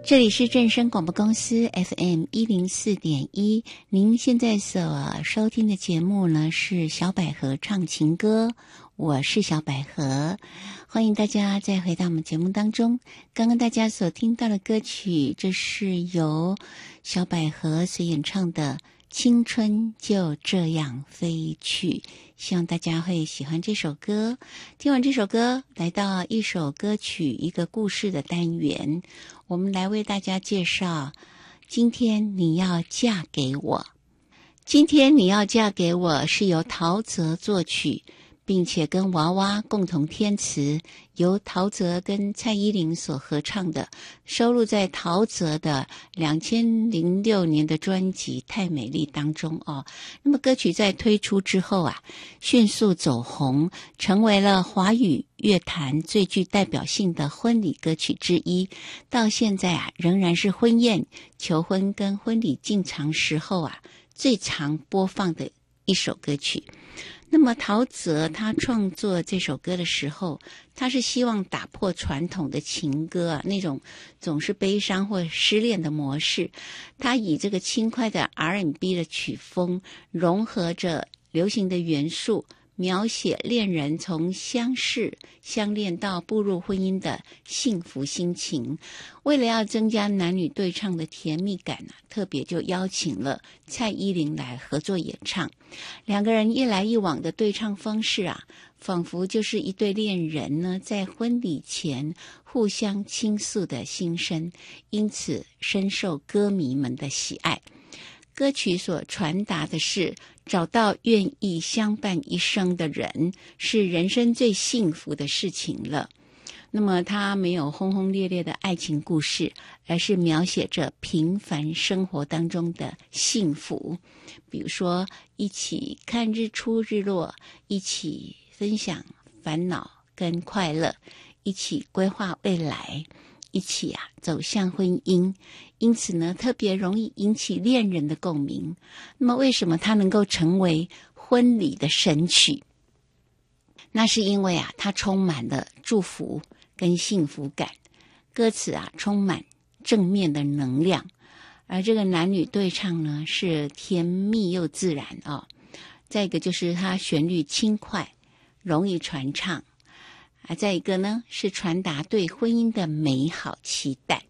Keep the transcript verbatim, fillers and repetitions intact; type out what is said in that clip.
这里是正声广播公司 F M 一零四点一，您现在所收听的节目呢是小百合唱情歌，我是小百合，欢迎大家再回到我们节目当中。刚刚大家所听到的歌曲，这是由小百合所演唱的青春就这样飞去，希望大家会喜欢这首歌。听完这首歌，来到一首歌曲一个故事的单元，我们来为大家介绍今天你要嫁给我。今天你要嫁给我是由陶喆作曲，并且跟娃娃共同填词，由陶喆跟蔡依林所合唱的，收录在陶喆的两千零六年的专辑《太美丽》当中哦。那么歌曲在推出之后啊，迅速走红，成为了华语乐坛最具代表性的婚礼歌曲之一。到现在啊，仍然是婚宴、求婚跟婚礼进场时候啊，最常播放的一首歌曲。那么陶喆他创作这首歌的时候，他是希望打破传统的情歌啊，那种总是悲伤或失恋的模式。他以这个轻快的 R and B 的曲风，融合着流行的元素，描写恋人从相识相恋到步入婚姻的幸福心情。为了要增加男女对唱的甜蜜感啊，特别就邀请了蔡依林来合作演唱。两个人一来一往的对唱方式啊，仿佛就是一对恋人呢在婚礼前互相倾诉的心声，因此深受歌迷们的喜爱。歌曲所传达的是，找到愿意相伴一生的人是人生最幸福的事情了。那么它没有轰轰烈烈的爱情故事，而是描写着平凡生活当中的幸福。比如说一起看日出日落，一起分享烦恼跟快乐，一起规划未来，一起啊走向婚姻。因此呢，特别容易引起恋人的共鸣。那么为什么它能够成为婚礼的神曲？那是因为啊，它充满了祝福跟幸福感，歌词啊充满正面的能量，而这个男女对唱呢是甜蜜又自然哦。再一个就是它旋律轻快，容易传唱，啊，再一个呢是传达对婚姻的美好期待。